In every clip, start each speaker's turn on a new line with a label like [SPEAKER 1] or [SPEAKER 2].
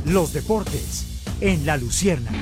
[SPEAKER 1] los deportes en La Luciérnaga.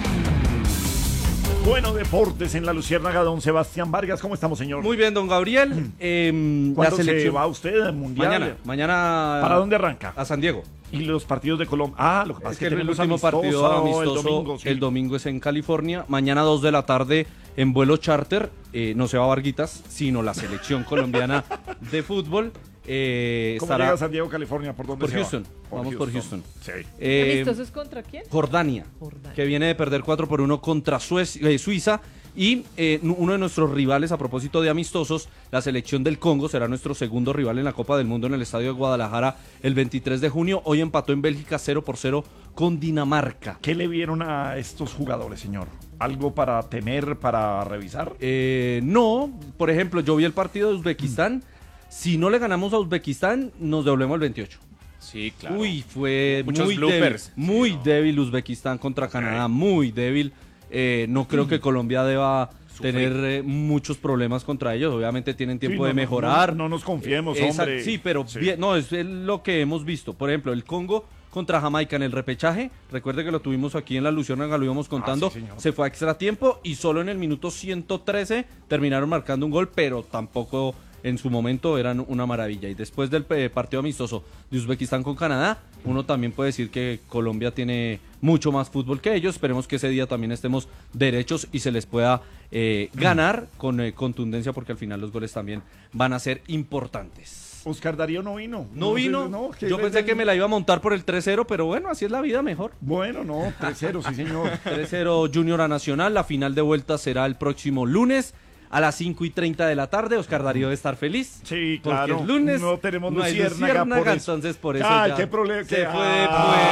[SPEAKER 2] Bueno, deportes en La Luciérnaga, don Sebastián Vargas. ¿Cómo estamos, señor?
[SPEAKER 3] Muy bien, don Gabriel.
[SPEAKER 2] ¿Cuándo se va usted al Mundial?
[SPEAKER 3] Mañana.
[SPEAKER 2] ¿Para dónde arranca?
[SPEAKER 3] A San Diego.
[SPEAKER 2] ¿Y los partidos de Colombia? Lo que pasa
[SPEAKER 3] es que el último partido amistoso el domingo es en California. Mañana 2 de la tarde en vuelo charter. No se va a Varguitas, sino la selección colombiana de fútbol.
[SPEAKER 2] ¿Cómo
[SPEAKER 3] estará
[SPEAKER 2] llega a San Diego, California? ¿Por dónde
[SPEAKER 3] por
[SPEAKER 2] se
[SPEAKER 3] Houston.
[SPEAKER 2] va?
[SPEAKER 3] Vamos por Houston.
[SPEAKER 2] Sí.
[SPEAKER 4] ¿Amistosos contra quién?
[SPEAKER 3] Jordania, que viene de perder 4-1 contra Suiza. Y uno de nuestros rivales, a propósito de amistosos, la selección del Congo será nuestro segundo rival en la Copa del Mundo en el Estadio de Guadalajara el 23 de junio. Hoy empató en Bélgica 0-0 con Dinamarca.
[SPEAKER 2] ¿Qué le vieron a estos jugadores, señor? ¿Algo para temer, para revisar?
[SPEAKER 3] No, por ejemplo, yo vi el partido de Uzbekistán. Si no le ganamos a Uzbekistán, nos devolvemos el 28.
[SPEAKER 5] Sí, claro.
[SPEAKER 3] Uy, fue
[SPEAKER 5] muchos
[SPEAKER 3] muy
[SPEAKER 5] bloopers.
[SPEAKER 3] débil Uzbekistán contra Canadá, muy débil. No creo que Colombia deba tener muchos problemas contra ellos. Obviamente tienen tiempo de mejorar.
[SPEAKER 2] No nos confiemos, hombre.
[SPEAKER 3] Sí, pero bien, no, es lo que hemos visto. Por ejemplo, el Congo contra Jamaica en el repechaje. Recuerde que lo tuvimos aquí en La Luciérnaga, lo íbamos contando.
[SPEAKER 2] Sí,
[SPEAKER 3] se fue a extra tiempo y solo en el minuto 113 terminaron marcando un gol, pero tampoco en su momento eran una maravilla. Y después del partido amistoso de Uzbekistán con Canadá, uno también puede decir que Colombia tiene mucho más fútbol que ellos. Esperemos que ese día también estemos derechos y se les pueda ganar con contundencia, porque al final los goles también van a ser importantes.
[SPEAKER 2] Oscar Darío no vino.
[SPEAKER 3] No vino. Yo pensé que me la iba a montar por el 3-0, pero bueno, así es la vida, mejor.
[SPEAKER 2] Bueno, no, 3-0, sí, señor.
[SPEAKER 3] 3-0 Junior a Nacional. La final de vuelta será el próximo lunes a las 5:30 de la tarde. Oscar Darío debe estar feliz.
[SPEAKER 2] Sí, claro.
[SPEAKER 3] Porque es lunes.
[SPEAKER 2] No tenemos
[SPEAKER 3] no hay
[SPEAKER 2] Luciérnaga por eso.
[SPEAKER 3] Entonces por eso
[SPEAKER 2] Ay,
[SPEAKER 3] ya
[SPEAKER 2] qué problema.
[SPEAKER 3] se fue de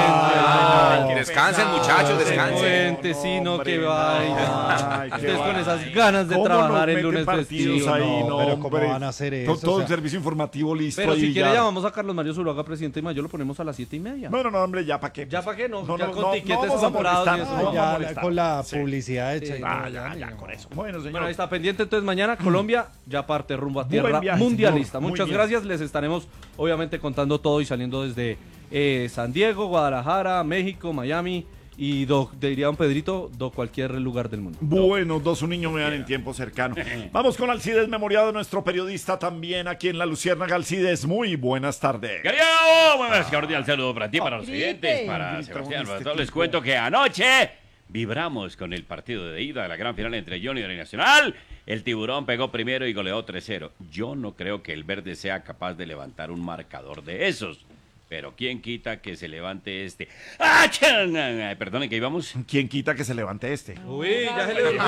[SPEAKER 5] Que descansen, muchachos, descansen.
[SPEAKER 3] puente. Sí, no, que vaya.
[SPEAKER 2] Ay, qué
[SPEAKER 3] Ustedes con
[SPEAKER 2] vaya.
[SPEAKER 3] esas ganas de
[SPEAKER 2] ¿Cómo
[SPEAKER 3] trabajar
[SPEAKER 2] nos
[SPEAKER 3] el
[SPEAKER 2] meten
[SPEAKER 3] lunes
[SPEAKER 2] partidos
[SPEAKER 3] festivo.
[SPEAKER 2] ahí?
[SPEAKER 3] No.
[SPEAKER 2] No,
[SPEAKER 6] pero ¿cómo
[SPEAKER 2] hombre.
[SPEAKER 6] van a hacer eso?
[SPEAKER 2] Todo
[SPEAKER 6] O
[SPEAKER 2] el
[SPEAKER 6] sea,
[SPEAKER 2] servicio informativo listo.
[SPEAKER 3] Pero
[SPEAKER 2] ahí
[SPEAKER 3] si quiere
[SPEAKER 2] ya.
[SPEAKER 3] llamamos a Carlos Mario Zuluaga, presidente de Mayo, lo ponemos a las 7:30.
[SPEAKER 2] No, hombre, ya para qué.
[SPEAKER 3] ¿Ya para qué? No,
[SPEAKER 2] No,
[SPEAKER 3] ya
[SPEAKER 2] no,
[SPEAKER 3] con
[SPEAKER 2] no,
[SPEAKER 3] tiquetes
[SPEAKER 2] vamos a
[SPEAKER 3] comprados y
[SPEAKER 2] molestar,
[SPEAKER 3] eso.
[SPEAKER 2] no vamos a
[SPEAKER 6] ya
[SPEAKER 2] molestar.
[SPEAKER 6] con la
[SPEAKER 2] Sí.
[SPEAKER 6] publicidad hecha.
[SPEAKER 2] Ya, con eso. Bueno, señor.
[SPEAKER 3] Bueno, ahí está pendiente entonces mañana Colombia ya parte rumbo a tierra
[SPEAKER 2] viaje,
[SPEAKER 3] mundialista.
[SPEAKER 2] señor. Muy
[SPEAKER 3] Muchas
[SPEAKER 2] bien.
[SPEAKER 3] gracias, les estaremos obviamente contando todo y saliendo desde San Diego, Guadalajara, México, Miami y diría don Pedrito, cualquier lugar del mundo.
[SPEAKER 2] Bueno, un niños me dan en tiempo cercano. Vamos con Alcides Memoriado, nuestro periodista también aquí en La Luciérnaga. Alcides, muy buenas tardes.
[SPEAKER 7] Querido, buenas cordial saludo para ti, para los oyentes, para Sebastián. Para todos les cuento que anoche vibramos con el partido de ida de la gran final entre Junior y Nacional. El Tiburón pegó primero y goleó 3-0. Yo no creo que el verde sea capaz de levantar un marcador de esos. Pero ¿quién quita que se levante este? ¡Ah, perdone, que íbamos?
[SPEAKER 2] ¿Quién quita que se levante este?
[SPEAKER 3] Uy, ya se le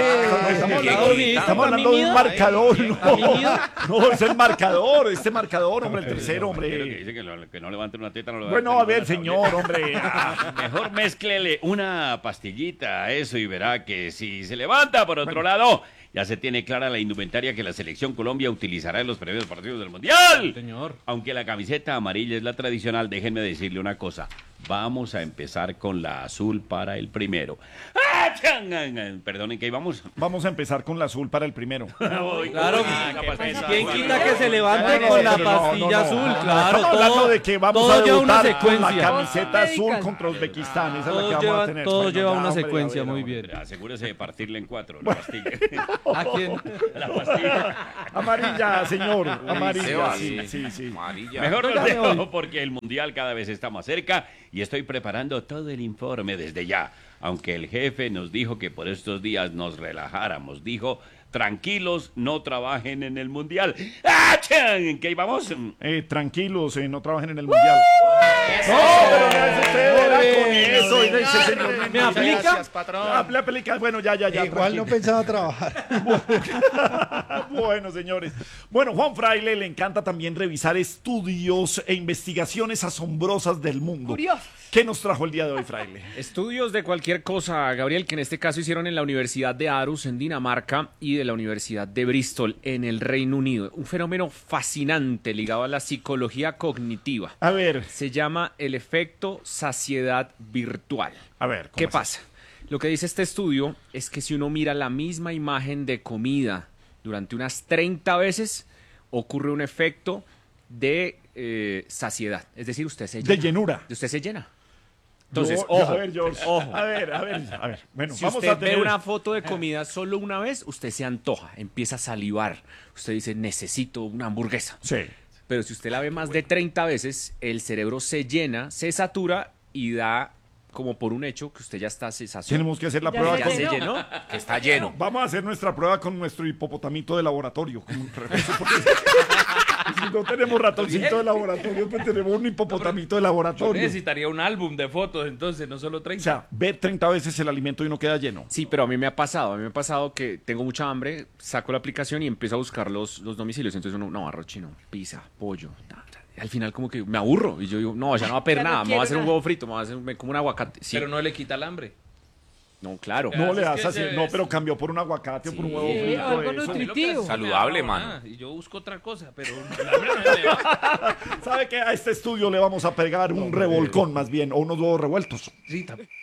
[SPEAKER 2] Estamos hablando de un marcador. No, es el marcador, este marcador, hombre, el tercero,
[SPEAKER 7] Que
[SPEAKER 2] hombre.
[SPEAKER 7] dice que no levante una teta, no lo levante.
[SPEAKER 2] Bueno, a ver, señor, hombre.
[SPEAKER 7] Mejor mézclele una pastillita a eso y verá que si se levanta. Por otro lado, ya se tiene clara la indumentaria que la selección Colombia utilizará en los primeros partidos del Mundial.
[SPEAKER 3] Señor.
[SPEAKER 7] Aunque la camiseta amarilla es la tradicional, déjenme decirle una cosa. Vamos a empezar con la azul para el primero. Perdonen, ¿qué íbamos?
[SPEAKER 2] Vamos a empezar con la azul para el primero.
[SPEAKER 3] Claro,
[SPEAKER 7] pastilla.
[SPEAKER 3] ¿quién quita que se levante con la pastilla azul? Claro,
[SPEAKER 2] Estamos hablando de que vamos a
[SPEAKER 3] lleva una
[SPEAKER 2] debutar con la
[SPEAKER 3] secuencia.
[SPEAKER 2] camiseta azul contra Uzbekistán. Esa es la que vamos a tener.
[SPEAKER 3] Todo
[SPEAKER 2] Bueno,
[SPEAKER 3] lleva
[SPEAKER 2] ya,
[SPEAKER 3] una
[SPEAKER 2] hombre,
[SPEAKER 3] secuencia,
[SPEAKER 2] a ver,
[SPEAKER 3] muy
[SPEAKER 2] hombre.
[SPEAKER 3] bien.
[SPEAKER 7] Asegúrese de partirle en 4 la pastilla.
[SPEAKER 3] ¿A quién?
[SPEAKER 7] La pastilla.
[SPEAKER 2] Amarilla, señor. Amarilla.
[SPEAKER 5] Sí.
[SPEAKER 2] Sí.
[SPEAKER 5] Amarilla.
[SPEAKER 7] Mejor lo dejo porque el Mundial cada vez está más cerca y estoy preparando todo el informe desde ya. Aunque el jefe nos dijo que por estos días nos relajáramos, dijo, tranquilos, no trabajen en el Mundial. ¿En qué íbamos?
[SPEAKER 2] Tranquilos, no trabajen en el Mundial. No, pero no es usted, era con eso. Y dice, señor,
[SPEAKER 3] ¿Me aplica?
[SPEAKER 5] Gracias, patrón.
[SPEAKER 2] Le aplica. Bueno, ya.
[SPEAKER 6] Igual
[SPEAKER 2] tranquilo.
[SPEAKER 6] no pensaba trabajar.
[SPEAKER 2] Bueno, señores. Bueno, Juan Fraile le encanta también revisar estudios e investigaciones asombrosas del mundo.
[SPEAKER 4] Curioso.
[SPEAKER 2] ¿Qué nos trajo el día de hoy, Fraile?
[SPEAKER 5] Estudios de cualquier cosa, Gabriel, que en este caso hicieron en la Universidad de Aarhus, en Dinamarca, y de la Universidad de Bristol, en el Reino Unido. Un fenómeno fascinante ligado a la psicología cognitiva.
[SPEAKER 2] A ver,
[SPEAKER 5] Se llama el efecto saciedad virtual.
[SPEAKER 2] ¿cómo
[SPEAKER 5] ¿Qué
[SPEAKER 2] es
[SPEAKER 5] pasa? Lo que dice este estudio es que si uno mira la misma imagen de comida durante unas 30 veces, ocurre un efecto de saciedad. Es decir, usted se llena.
[SPEAKER 2] De llenura.
[SPEAKER 5] Usted se llena. Entonces,
[SPEAKER 2] A
[SPEAKER 5] ojo,
[SPEAKER 2] ver, George.
[SPEAKER 5] ojo.
[SPEAKER 2] A ver. Bueno,
[SPEAKER 5] Si
[SPEAKER 2] vamos
[SPEAKER 5] usted
[SPEAKER 2] a tener...
[SPEAKER 5] ve una foto de comida solo una vez, usted se antoja, empieza a salivar. Usted dice, necesito una hamburguesa.
[SPEAKER 2] Sí.
[SPEAKER 5] Pero si usted la ve más de 30 veces, el cerebro se llena, se satura y da como por un hecho que usted ya está saciado.
[SPEAKER 2] Tenemos que hacer la
[SPEAKER 4] Ya
[SPEAKER 2] prueba
[SPEAKER 5] Ya
[SPEAKER 2] con...
[SPEAKER 5] se llenó.
[SPEAKER 6] Que está lleno.
[SPEAKER 2] Vamos a hacer nuestra prueba con nuestro hipopotamito de laboratorio. Si no tenemos ratoncito de laboratorio, pues tenemos un hipopotamito de
[SPEAKER 8] Yo
[SPEAKER 2] laboratorio.
[SPEAKER 8] necesitaría un álbum de fotos, entonces, no solo
[SPEAKER 2] O
[SPEAKER 8] 30.
[SPEAKER 2] sea, ver 30 veces el alimento y uno queda lleno.
[SPEAKER 5] Sí, pero a mí me ha pasado que tengo mucha hambre, saco la aplicación y empiezo a buscar los domicilios. Entonces uno, no, arroz chino, pizza, pollo. Y al final como que me aburro y yo digo, no, ya no va a pedir
[SPEAKER 4] Ya no
[SPEAKER 5] nada, me voy a hacer
[SPEAKER 4] quiero
[SPEAKER 5] un
[SPEAKER 4] nada.
[SPEAKER 5] huevo frito, me como un aguacate. Sí,
[SPEAKER 8] Pero no le quita el hambre.
[SPEAKER 5] no, claro.
[SPEAKER 2] No le
[SPEAKER 8] es
[SPEAKER 2] das
[SPEAKER 8] que
[SPEAKER 2] así,
[SPEAKER 8] se-
[SPEAKER 2] no, pero cambió por un aguacate o por un huevo
[SPEAKER 4] Sí,
[SPEAKER 2] frito.
[SPEAKER 4] algo
[SPEAKER 2] eso.
[SPEAKER 4] nutritivo.
[SPEAKER 6] Saludable,
[SPEAKER 8] No,
[SPEAKER 6] mano.
[SPEAKER 8] nada, y yo busco otra cosa, pero el hambre no me va.
[SPEAKER 2] ¿Sabe que a este estudio le vamos a pegar un revolcón más bien, o unos huevos revueltos?
[SPEAKER 8] Sí, también.